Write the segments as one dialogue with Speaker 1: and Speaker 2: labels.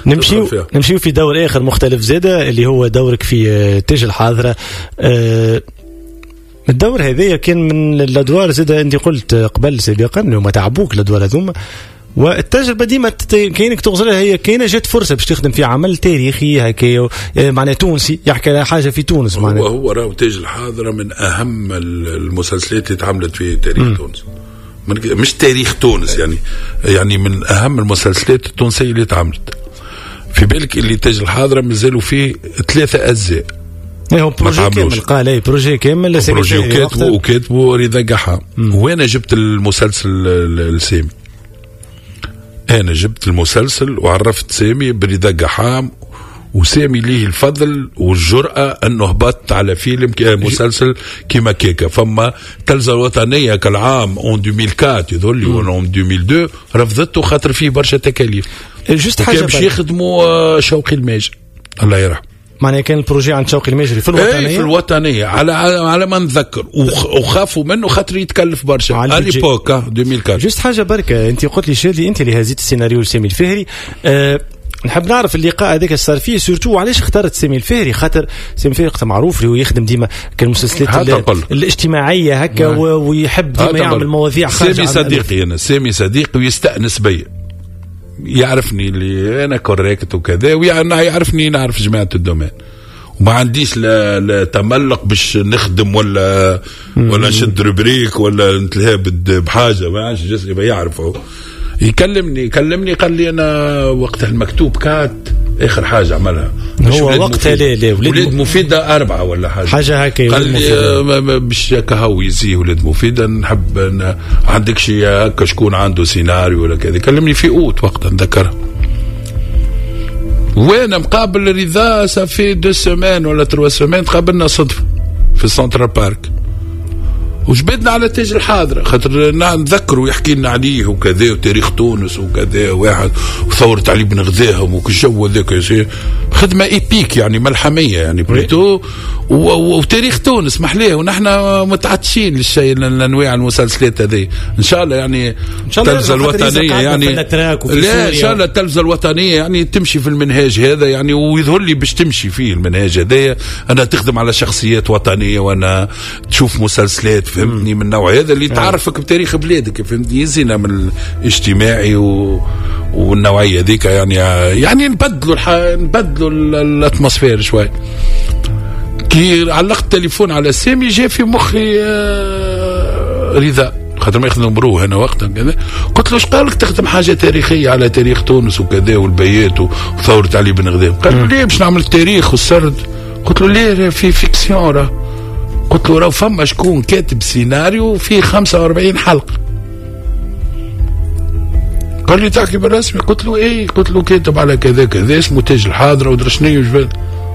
Speaker 1: نمشيو في دور آخر مختلف زادة اللي هو دورك في تاج الحاضرة. الدور هذا كان من الأدوار زادة أنت قلت قبل سابقا وما تعبوك الأدوار هذوما، والتجربة ديما كاينك تغزرها هي كاينة جات فرصة باش تخدم في عمل تاريخي هكايا معناها تونسي يحكي على حاجة في تونس. معناها
Speaker 2: هو راهو تاج الحاضرة من أهم المسلسلات اللي تعملت في تاريخ تونس، مش تاريخ تونس يعني من أهم المسلسلات التونسية اللي تعملت. في بالك اللي تاج الحاضرة مازالوا فيه 3 أجزاء.
Speaker 1: هو بروجي كامل قال بروجي كامل
Speaker 2: وكاتبه رضا قحام. وانا جبت المسلسل السامي، انا جبت المسلسل وعرفت سامي برضا قحام، وسامي ليه الفضل والجرأة انه هبط على فيلم مسلسل كيما كيكا. فما تلزة الوطنية كالعام اون 2004 يظل اون 2002 رفضته خاطر فيه برشا تكاليف.
Speaker 1: جست حاجة
Speaker 2: باش يخدموا شوقي الماجد الله يرحمه.
Speaker 1: معناها كان البروجي عند شوقي الماجري في الوطنية.
Speaker 2: في الوطنية على ما نتذكر، وخافوا منه خاطر يتكلف برشا على ليبوك 2004.
Speaker 1: جست حاجة بركة، انت قلت لي شادي انت اللي هزيت السيناريو لسامي الفهري. نحب نعرف اللقاء هذاك صار فيه سورتو علاش اختارت سامي الفهري، خاطر سامي الفهري وقت معروف اللي هو يخدم ديما كالمسلسلات الاجتماعية هكا ويحب ديما يعمل مواضيع خارجة.
Speaker 2: سامي صديقي ويستأنس بيا، يعرفني اللي انا كوريكت وكذا، ويعرفني نعرف جماعة الدومين، وما عنديش لا تملق باش نخدم ولا نشد روبريك ولا نتلهب بحاجة، ما عادش جسمي يعرفه. يكلمني قال لي انا وقتها المكتوب كات اخر حاجه عملها
Speaker 1: هو وقتها لا
Speaker 2: ولاد مفيده 4 ولا حاجه
Speaker 1: هكا.
Speaker 2: قال لي باش كهو يزي ولاد مفيده، نحب عندك شيء هكا شكون عنده سيناريو ولا كذا. كلمني في اوت وقتها نذكرها، وانا مقابل رضا صافي 2 سيمين ولا 3 سيمين تقابلنا صدفه في السنترال بارك، وجبدنا على تاج الحاضرة خاطر نذكروا يحكي لنا عليه وكذا وتاريخ تونس وكذا واحد وثورة علي بن غذاهم وكالجو ذاك خدمة إيبيك يعني ملحمية يعني بريتو وتاريخ تونس محليه، ونحن متعطشين للشيء لأنواع المسلسلات هذه. إن شاء الله يعني التلفزة الوطنية يعني لا إن شاء الله التلفزة الوطنية يعني تمشي في المنهاج هذا يعني، ويظهر لي باش تمشي فيه المنهاج هذا، أنا تخدم على شخصيات وطنية وأنا تشوف مسلسلات فهمتني من النوع هذا اللي تعرفك بتاريخ بلادك فهمتني، يزينا من الاجتماعي والنوعية ذيك يعني نبدلوا الاتموسفير شوي. كي علقت التليفون على سامي جاء في مخي رضا خاطر ما يخدم بروه هنا وقتا كذا، قلت له ايش قالك تخدم حاجه تاريخيه على تاريخ تونس وكذا والبيات وثوره علي بن غذاهم؟ قال له ليه باش نعمل التاريخ والسرد؟ قلت له ليه في فيكسيون راه، قلت له فما شكون كاتب سيناريو فيه 45 حلقه. قال لي تحكي بالرسمي؟ قلت له ايه، قلت له كاتب على كذا كذا اسمه تاج الحاضرة ودرشني وجبال.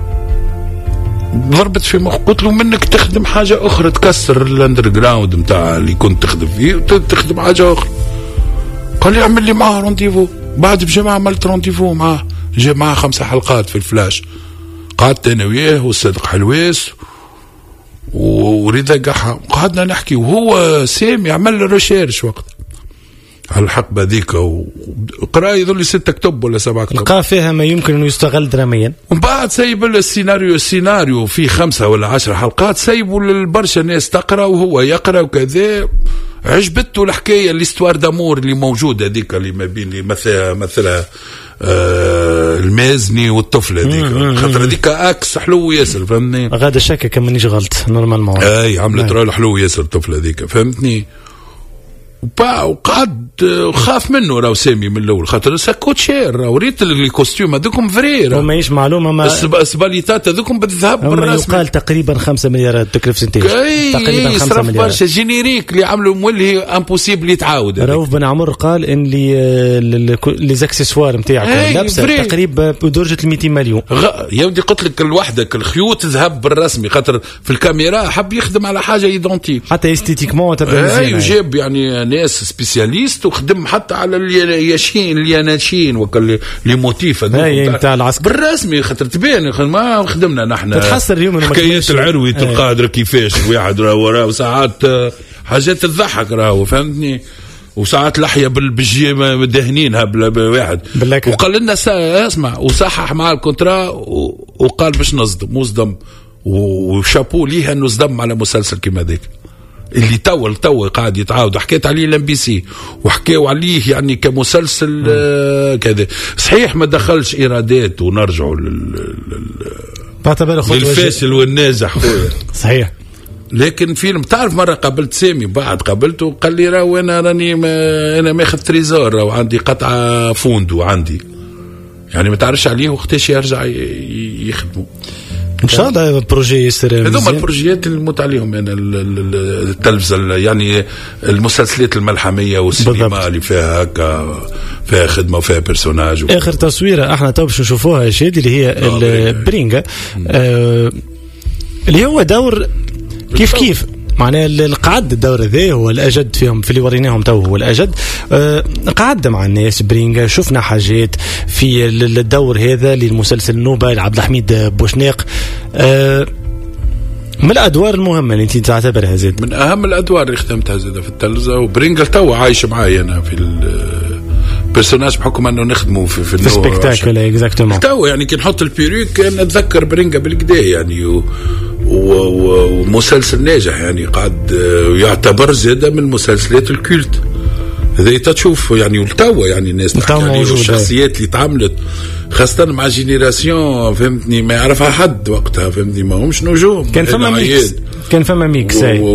Speaker 2: ضربت في مخ، قلت له منك تخدم حاجة أخرى تكسر الاندر جراوند متاع اللي كنت تخدم فيه وتخدم حاجة أخرى. قال لي اعمل لي معاه رونديفو. بعد بجماعة عملت رونديفو معاه، جاب معاه 5 حلقات في الفلاش، قعدت أنا وياه والصادق حلواس ورضا قحام قعدنا نحكي، وهو سامي عمل ريشيرش وقت على الحقبة ذيك وقرأ يظل 6 كتب ولا 7 كتب،
Speaker 1: لقى فيها ما يمكن أنه يستغل دراميا.
Speaker 2: ومن بعد سيب السيناريو فيه 5 ولا 10 حلقات، سيبوا للبرشا ناس تقرأ وهو يقرأ وكذا. عجبته الحكاية الاستوار دامور اللي موجودة ذيك اللي ما بين اللي مثلها المازني والطفل هذيك، خاطر هذيك اكس حلو ياسر فهمتني.
Speaker 1: غادا شكا كان مانيش غلط نورمالمون
Speaker 2: اي عملت راه حلو ياسر الطفل هذيك فهمتني. وقعد خاف منه راهو سامي من الاول خاطر سكوت شير، وريت الكوستيوم هذوكم فري
Speaker 1: وما يش معلومه ما
Speaker 2: السباليتات هذوكم بالذهب بالرسم
Speaker 1: يقال تقريبا 5 مليارات تكلفه سنتين تقريبا 5 مليارات. برشا
Speaker 2: جينيريك اللي عملوا مولي امبوسيبل يتعاود.
Speaker 1: رؤوف بن عمر قال ان لي زاكسسوار نتاعك اللبسه تقريبا بدرجه 200 مليون.
Speaker 2: يا ودي قلت لك لوحدك الخيوط ذهب بالرسمي خاطر في الكاميرا حب يخدم على حاجه ايدونتيك
Speaker 1: حتى استيتيكمون تبدا
Speaker 2: مزيان. جاب يعني ناس سبيسياليست وخدم حتى على الياناشين وكل لي موتيف
Speaker 1: نتاع العسكر
Speaker 2: بالرسمي خاطر تبين ما خدمنا نحن
Speaker 1: تتحسر اليوم
Speaker 2: حكايات العروي القادر كيفاش واحد راه ساعات حاجات تضحك راهو فهمتني. وساعات لحيه بالجي مدهنينها بواحد وقال لنا اسمع وصحح مع الكونترا وقال باش نصدم وشابو ليه انه صدم على مسلسل كيما ذاك اللي تو قاعد يتعاود. حكيت عليه الام بي سي وحكيوا عليه يعني كمسلسل كذا صحيح ما دخلش ايرادات ونرجعوا للفاشل والناجح
Speaker 1: صحيح.
Speaker 2: لكن فيلم تعرف مرة قابلت سامي بعد قابلته قال لي راهو انا راني انا ماخذ تريزور راهو عندي قطعة فوندو عندي يعني ما تعرفش عليه وقتاش يرجع يخدموا
Speaker 1: ان شاء الله بروجي يصير.
Speaker 2: هذوما البروجيات اللي نموت عليهم انا التلفزه يعني المسلسلات الملحميه والسينما اللي فيها هكا فيها خدمه وفيها بيرسوناج
Speaker 1: اخر تصويره احنا تو باش نشوفوها يا شادي اللي هي البرينجا اللي هو دور كيف معناه القعد الدور ذا هو الأجد فيهم في اللي وريناهم تو هو الأجد. قعد مع الناس برينجا شفنا حاجات في الدور هذا للمسلسل نوبة لعبد الحميد بوشناق. من الأدوار المهمة اللي أنت تعتبرها زاد
Speaker 2: من أهم الأدوار اللي خدمتها زاد في التلفزة وبرينجا تو عايش معايا أنا في البرسوناج بحكم أنه نخدمه في
Speaker 1: السبكتاكل اكزاكتومون
Speaker 2: تو يعني كي نحط البيروك نتذكر برينجا بالكدا يعني ومسلسل ناجح يعني قاعد يعتبر زادة من مسلسلات الكولت هذا تشوف يعني والتوا يعني الناس تحكي عليه والشخصيات اللي تعملت خاصة مع جينيراسيون فهمتني ما يعرفها حد وقتها فهمتني ما همش نجوم
Speaker 1: كان فما ميكس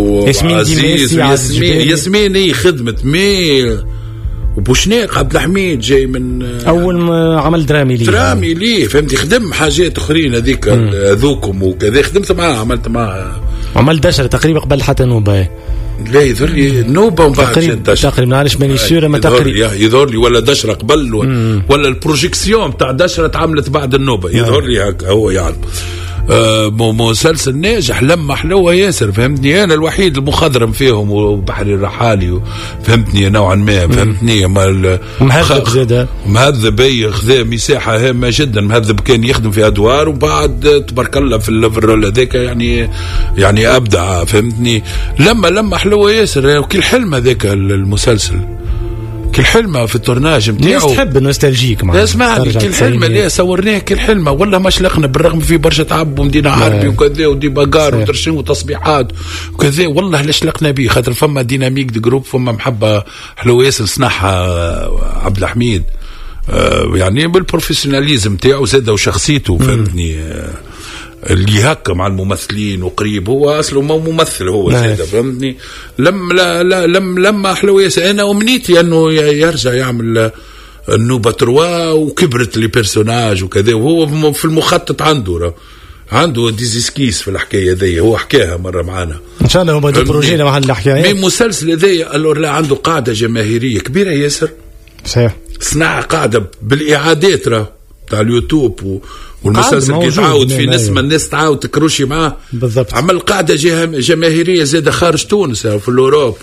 Speaker 2: ياسمين خدمت ميل وبوشناق عبد الحميد جاي من
Speaker 1: اول ما عمل درامي ليه
Speaker 2: فهمتي خدم حاجات اخرين هذيك هذوكم وكذا خدمت معاه عملت معاه
Speaker 1: عمل دشره تقريبا قبل حتى نوبه
Speaker 2: لا يظهر لي نوبه ومن بعد
Speaker 1: تقريبا معلش ماني سيوره ما تقريبا
Speaker 2: يظهر لي ولا دشره قبل ولا البروجيكسيون تاع دشره تعملت بعد النوبه يظهر لي هكا هو يعرف مسلسل ناجح لما حلوه ياسر فهمتني انا الوحيد المخضرم فيهم وبحري الرحالي فهمتني نوعا ما فهمتني
Speaker 1: مهذب زاده
Speaker 2: مهذب خذا مساحه هامه جدا مهذب كان يخدم في ادوار وبعد تبارك الله في الرول هذاك يعني ابدع فهمتني لما حلوه ياسر وكل حلم هذاك المسلسل كل حلمه في التورناج نتاعو
Speaker 1: تحب نوستالجيك معنا
Speaker 2: اسمعني كل حلمه اللي صورناه كل حلمه والله ما شلقنا بالرغم في برشا تعب ومدينه عربي وكذا ودي باقار وترشين وتصبيحات وكذا والله لا شلقنا بيه خاطر فما ديناميك دي جروب فما محبه حلوه ياسر صنعها عبد الحميد يعني بالبروفيسيوناليزم تاعو زاد وشخصيته فهمتني اللي هكا مع الممثلين وقريب هو اصله ما ممثل هو زاد فهمتني لما حلو انا امنيتي انه يرجع يعمل النوبة 3 وكبرت لي بيرسوناج وكذا وهو في المخطط عنده ديزيسكيس في الحكايه ذي هو حكاها مره معنا
Speaker 1: ان شاء الله هو بده بروجينا مع الحكايه
Speaker 2: من مسلسل ذي قالوا لا عنده قاعده جماهيريه كبيره ياسر
Speaker 1: صحيح
Speaker 2: صنع قاعده بالاعادات تاع اليوتيوب والمسلسل يتعاود في نسمة الناس تعاود تكروشي معاه
Speaker 1: بالضبط
Speaker 2: عمل قاعدة جماهيرية زادة خارج تونس في الأوروب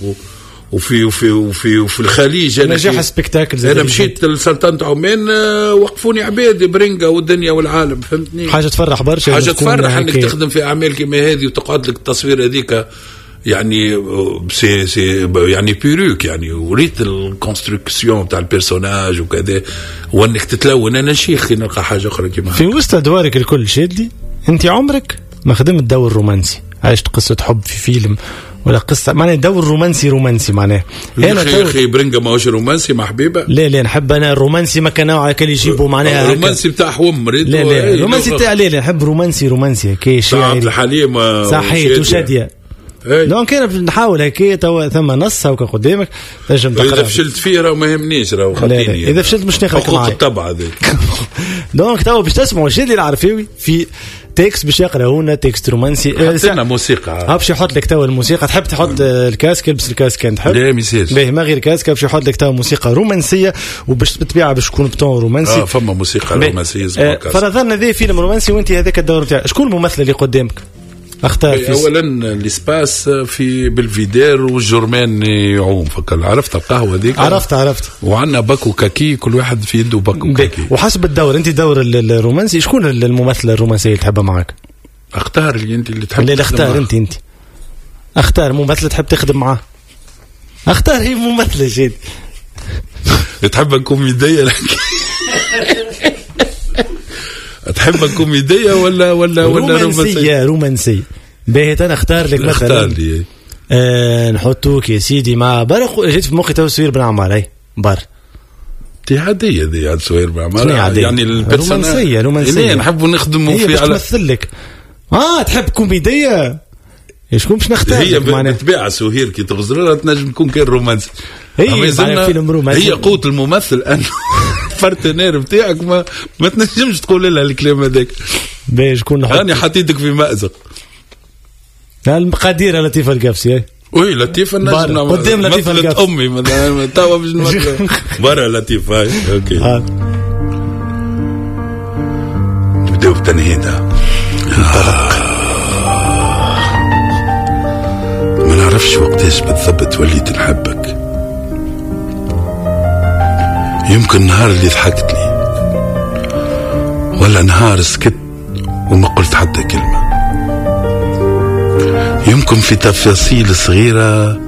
Speaker 2: وفي الخليج
Speaker 1: نجاح سبيكتاكل
Speaker 2: أنا مشيت لسلطنة عمان وقفوني عباد برينجا والدنيا والعالم فهمتني
Speaker 1: حاجة تفرح برشا
Speaker 2: حاجة تفرح أنك تخدم في أعمال كما هذه وتقعد لك التصوير هذيك يعني يعني بيروك يعني وريت الكونستركسيون تاع البيرسوناج وكذا وانك تتلون انا شيخ نلقى حاجه اخرى كيما
Speaker 1: في وسط ادوارك الكل شادلي انت عمرك ما خدمت دور رومانسي عشت قصه حب في فيلم ولا قصه معناها دور رومانسي معناه
Speaker 2: يا اخي برينجا ماهوش رومانسي مع حبيبه
Speaker 1: لا نحب انا الرومانسي ما كان على كل يجيبوا معناها
Speaker 2: رومانسي بتاع حوم
Speaker 1: لا رومانسي تاع لا نحب رومانسي كي شاعري
Speaker 2: عبد الحليم
Speaker 1: صحيح وشاديه لو كان نحاول هكا تو ثم نص هكا قدامك تنجم تقرا
Speaker 2: اذا فشلت فيه راه ما يهمنيش راه خليني
Speaker 1: اذا فشلت مش ناخذك معايا
Speaker 2: الطبع هذيك
Speaker 1: دونك تو باش تسمعوا شادي العرفيوي في تكست باش يقرا لنا تكست رومانسي
Speaker 2: حطينا موسيقى
Speaker 1: باش يحط لك تو الموسيقى تحب تحط الكاسك البس الكاسك كان تحب
Speaker 2: لا ميساج
Speaker 1: باهي ما غير كاسك باش يحط لك تو موسيقى رومانسيه وباش تبيعها باش تكون بطون رومانسي
Speaker 2: فما موسيقى رومانسيه
Speaker 1: فرضنا ذي فيلم رومانسي وانت هذاك الدور تاعك شكون الممثل اللي قدامك اختار
Speaker 2: اولا الاسباس في بالفيدير والجرمان يعوم فكر عرفت القهوه ذيك
Speaker 1: عرفت
Speaker 2: وعندنا باكو كاكي كل واحد في يده باكو كاكي
Speaker 1: وحسب الدور انت دور الرومانسي شكون الممثله الرومانسيه اللي تحبها معك
Speaker 2: اختار اللي انت اللي تحب
Speaker 1: اللي اختار انت اختار ممثل تحب تخدم معاه اختار هي ممثلة جد.
Speaker 2: تحب كوميدية لك؟ تحب كوميدية ولا
Speaker 1: رومانسية. باهي انا اختار لك مثلا.
Speaker 2: اختار لي.
Speaker 1: نحطوك يا سيدي مع برق. جيت في مخي تو سوير بن عمار. اي بر
Speaker 2: دي عادية دي عاد سوير بن عمار يعني
Speaker 1: رومانسية
Speaker 2: إيه نحبوا نخدموا في
Speaker 1: على تمثل لك. تحب كوميدية شكون باش نختار؟
Speaker 2: هي بالطبيعة سهير كي تغزر لها تنجم تكون كان رومانسي. هي قوة الممثل أن البارتنير بتاعك ما تنجمش تقول لها الكلام هذاك.
Speaker 1: باش كون
Speaker 2: أنا حطيتك في مأزق.
Speaker 1: المقادير لطيفة القفسي.
Speaker 2: وي لطيفة نجم
Speaker 1: قدام لطيفة القفسي.
Speaker 2: أمي مثلا توا باش نمثل برا لطيفة. أوكي. نبداو بتنهيدة. ما نعرفش وقتاش بالضبط وليت نحبك. يمكن نهار اللي ضحكت لي ولا نهار سكت وما قلت حتى كلمة. يمكن في تفاصيل صغيرة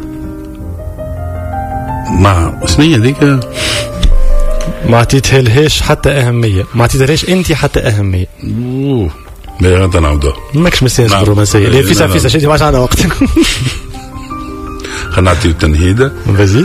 Speaker 2: مع سنية ديك
Speaker 1: ما عطيتها لهاش حتى أهمية. ما عطيتها لهاش أنت حتى أهمية.
Speaker 2: لا غدا نعودها
Speaker 1: ماكش مساس بالرومانسية. لا فيسا شدي ما عندنا وقت.
Speaker 2: خلنا نعطيو تنهيدة.
Speaker 1: بزي.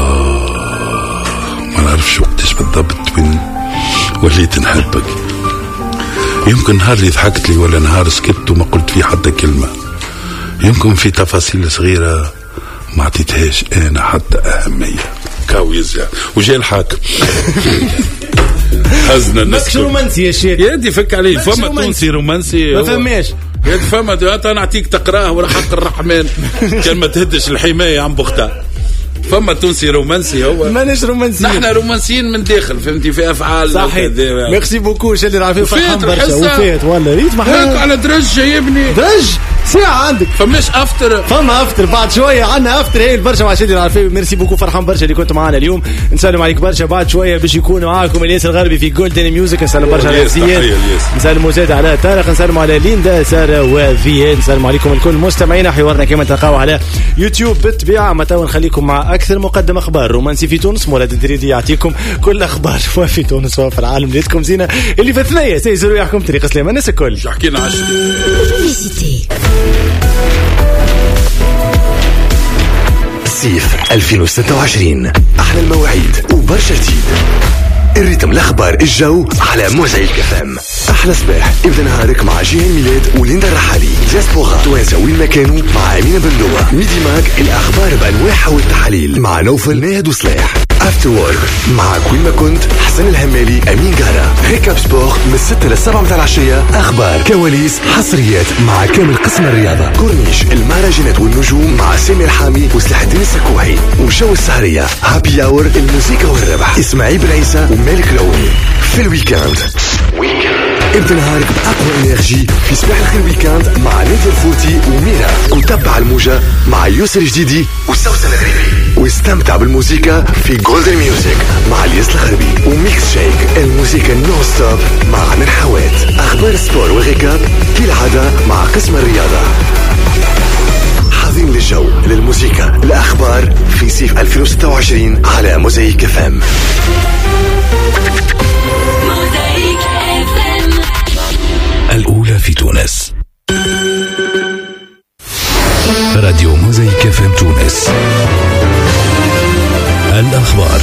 Speaker 2: ما نعرفش وقتاش بالضبط وين وليت نحبك. يمكن نهار اللي ضحكت لي ولا نهار سكت وما قلت فيه حتى كلمة. يمكن في تفاصيل صغيرة ما عطيتهاش أنا حتى أهمية. كاويزة وجاء الحاكم. هزنا الناس.
Speaker 1: ماكش رومانسي يا شيخ.
Speaker 2: يا دي فك عليه. فما تونسي رومانسي.
Speaker 1: ما فهماش.
Speaker 2: يا دي فما أنا نعطيك تقراه ولا حق الرحمن. كان ما تهدش الحماية عن بختها. فما تونسي رومانسي هو.
Speaker 1: مانيش رومانسي.
Speaker 2: نحن رومانسيين من داخل فهمتي في أفعال.
Speaker 1: صحيح. ميرسي بوكو اللي راه فرحان برشا وفات ولا ريت
Speaker 2: محمد. على درج يا ابني.
Speaker 1: درج. ساعة عندك.
Speaker 2: فماش أفتر.
Speaker 1: فما أفتر بعد شوية عندنا أفتر. هي البرشا مع شادي العرفي. ميرسي بوكو فرحان برشا اللي كنت معنا اليوم. نسلم عليك برشا. بعد شوية باش يكونوا معاكم الياس الغربي في جولدن ميوزك. نسلم برشا على زياد. نسلم زاد على طارق. نسلم على ليندا سارة وفيان. نسلم عليكم الكل مستمعينا. حوارنا كما تلقاو على يوتيوب بالطبيعة. متى نخليكم مع أكثر مقدم أخبار رومانسي في تونس. مولاد الدريدي يعطيكم كل أخبار في تونس وفي العالم. ليتكم زينة اللي في الثنية سيزوروا يحكم طريق سليمان الناس الكل.
Speaker 2: حكينا عشري.
Speaker 3: صيف 2026 أحلى المواعيد وبرشا جديد. الريتم الأخبار الجو على موزعي الكفام. أحلى صباح ابدأ نهارك مع جيهان ميلاد وليندا الرحالي. دياسبورا توانسة وين ما كانوا مع أمينة بندوة. ميدي ماك الأخبار بأنواعها والتحاليل مع نوفل ناهد وصلاح. افتر وورك مع كل ما كنت حسن الهمالي أمين قارة. ريكاب سبور من 6 ل 7 متاع العشية. أخبار كواليس حصريات مع كامل قسم الرياضة. كورنيش المهرجانات والنجوم مع سامي الحامي وسلاح الدين السكوحي. وجو السهرية هابي اور الموسيقى والربح إسماعيل بن عيسى ومالك العوني. في الويكاند ابدأ نهارك بأقوى إنرجي في صباح الخير ويكاند مع نيفر فوتي وميرا. وتبع الموجة مع يسر جديدي وسوسن الغريبي. واستمتع بالموسيقى في جولدن ميوزك مع الياس الغربي وميكس شيك. الموسيقى نو ستوب مع عمر حوات. أخبار سبور وغيكاب كالعادة مع قسم الرياضة. حاضرين للجو للموسيقى الأخبار في صيف 2026 على موزايك FM. الأولى في تونس. راديو موزايك FM تونس. الأخبار.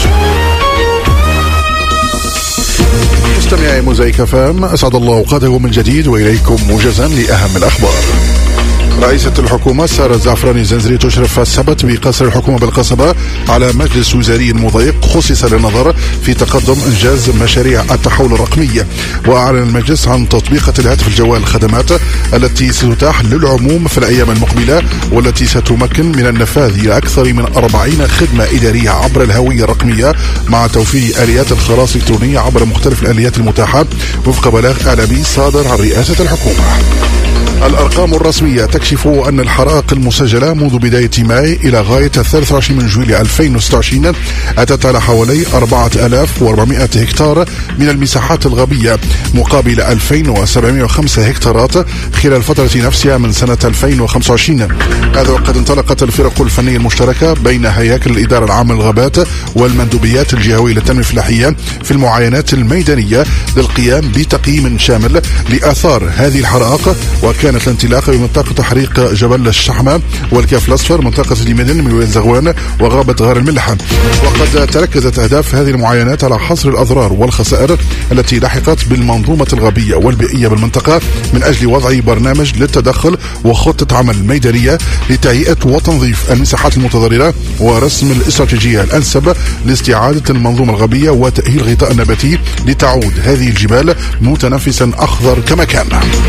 Speaker 4: مستمعي موزايك FM أسعد الله أوقاتكم من جديد وإليكم موجزا لأهم الأخبار. رئيسة الحكومة سارة الزعفراني الزنزري تشرف السبت بقصر الحكومة بالقصبة على مجلس وزاري مضيق خصص للنظر في تقدم إنجاز مشاريع التحول الرقمي. وأعلن المجلس عن تطبيقة الهاتف الجوال الخدمات التي ستتاح للعموم في الأيام المقبلة والتي ستمكن من النفاذ إلى أكثر من 40 خدمة إدارية عبر الهوية الرقمية مع توفير آليات الخلاص الإلكترونية عبر مختلف الآليات المتاحة وفق بلاغ إعلامي صادر عن رئاسة الحكومة. الأرقام الرسمية تكشف أن الحرائق المسجلة منذ بداية ماي إلى غاية 23 من جويلية 2026 أتت على حوالي 4400 هكتار من المساحات الغابية مقابل 2705 هكتارات خلال الفترة نفسها من سنة 2025. هذا وقد انطلقت الفرق الفنية المشتركة بين هياكل الإدارة العامة للغابات والمندوبيات الجهوية للتنمية الفلاحية في المعاينات الميدانية للقيام بتقييم شامل لآثار هذه الحرائق، وكانت الانطلاقة بمنطقة تحريق جبل الشحمة والكهف الأصفر منطقة المدن من ولاية زغوان وغابة غار الملح. وقد تركزت أهداف هذه المعاينات على حصر الأضرار والخسائر التي لحقت بالمنظومة الغابية والبيئية بالمنطقة من أجل وضع برنامج للتدخل وخطة عمل ميدانية لتهيئة وتنظيف المساحات المتضررة ورسم الاستراتيجية الأنسب لاستعادة المنظومة الغابية وتأهيل الغطاء النباتي لتعود هذه الجبال متنفسا أخضر كما كان.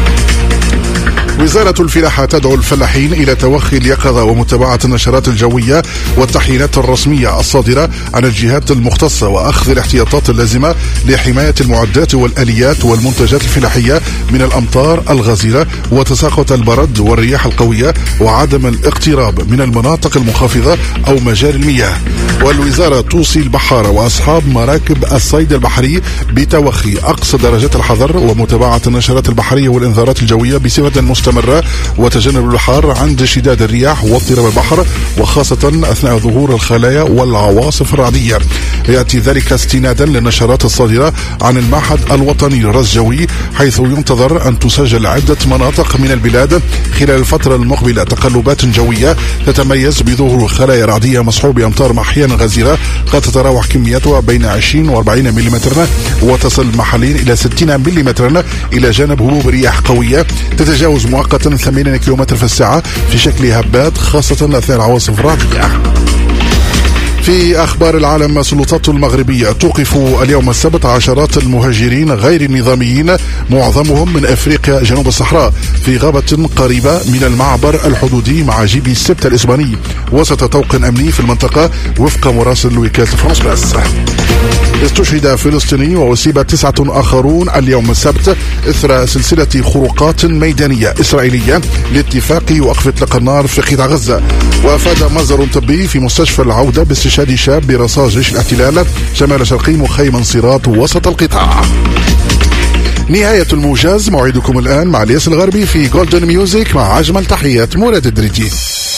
Speaker 4: وزارة الفلاحة تدعو الفلاحين إلى توخي اليقظة ومتابعة النشرات الجوية والتحليلات الرسمية الصادرة عن الجهات المختصة وأخذ الاحتياطات اللازمة لحماية المعدات والآليات والمنتجات الفلاحية من الأمطار الغزيرة وتساقط البرد والرياح القوية وعدم الاقتراب من المناطق المنخفضة أو مجاري المياه. والوزارة توصي البحارة وأصحاب مراكب الصيد البحري بتوخي أقصى درجات الحذر ومتابعة النشرات البحرية والإنذارات الجوية بصفة مستمرة وتجنب البحار عند شداد الرياح واضطراب البحر وخاصة أثناء ظهور الخلايا والعواصف الرعدية. يأتي ذلك استنادا للنشرات الصادرة عن المعهد الوطني للرصد الجوي، حيث ينتظر أن تسجل عدة مناطق من البلاد خلال الفترة المقبلة تقلبات جوية تتميز بظهور خلايا رعدية مصحوب بأمطار أحيانا غزيرة قد تتراوح كمياتها بين 20 و 40 ملم وتصل محليا إلى 60 ملم، إلى جانب هبوب رياح قوية تتجاوز مؤقتا 80 كم في الساعة في شكل هبات خاصة أثناء العواصف الرعدية. في أخبار العالم، السلطات المغربية توقف اليوم السبت عشرات المهاجرين غير النظاميين معظمهم من أفريقيا جنوب الصحراء في غابة قريبة من المعبر الحدودي مع جيبي السبت الإسباني وسط طوق أمني في المنطقة وفق مراسل وكالة فرانس بريس. استشهد فلسطيني وأصيب 9 آخرون اليوم السبت إثر سلسلة خروقات ميدانية إسرائيلية لاتفاق وقف إطلاق النار في قطاع غزة. وأفاد مصدر طبي في مستشفى العودة باستشهاد شاب برصاص جيش الاحتلال شمال شرقي مخيم انصراط وسط القطاع. نهاية الموجز، موعدكم الآن مع الياس الغربي في جولدن ميوزك مع أجمل تحيات مراد الدريتي.